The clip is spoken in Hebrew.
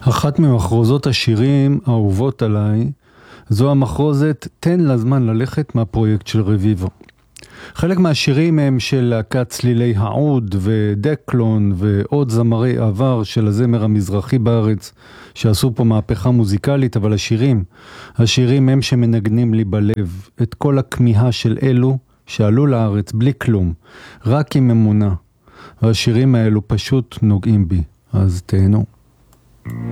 אחת ממחרוזות השירים האהובות עליי, זו המחרוזת תן לזמן ללכת מהפרויקט של רביבו. חלק מהשירים הם של להקת צלילי העוד ודקלון ועוד זמרי עבר של הזמר המזרחי בארץ שעשו פה מהפכה מוזיקלית, אבל השירים הם שמנגנים לי בלב את כל הכמיהה של אלו שעלו לארץ בלי כלום, רק עם אמונה. והשירים האלו פשוט נוגעים בי, אז תהנו.